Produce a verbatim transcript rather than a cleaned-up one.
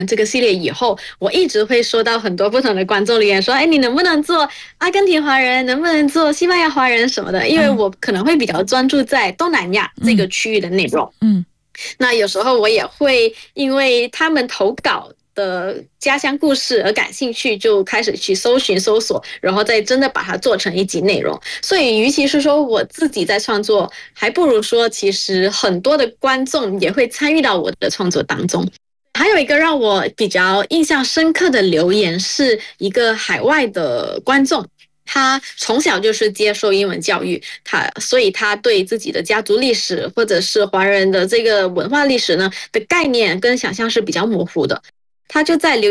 这个系列以后，我一直会收到很多不同的观众留言说，哎，你能不能做阿根廷华人，能不能做西班牙华人什么的？因为我可能会比较专注在东南亚这个区域的内容。 嗯， 那有时候我也会因为他们投稿的家乡故事而感兴趣，就开始去搜寻搜索，然后再真的把它做成一集内容。所以，与其是说我自己在创作，还不如说其实很多的观众也会参与到我的创作当中。还有一个让我比较印象深刻的留言，是一个海外的观众，他从小就是接受英文教育，他所以他对自己的家族历史或者是华人的这个文化历史呢的概念跟想象是比较模糊的。他就在留